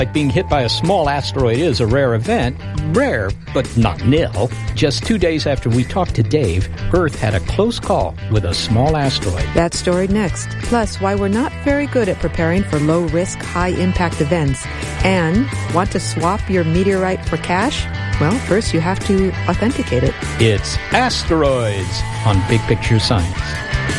Like being hit by a small asteroid is a rare event. Rare, but not nil. Just 2 days after we talked to Dave, Earth had a close call with a small asteroid. That story next. Plus, why we're not very good at preparing for low-risk, high-impact events. And want to swap your meteorite for cash? Well, first you have to authenticate it. It's Asteroids on Big Picture Science.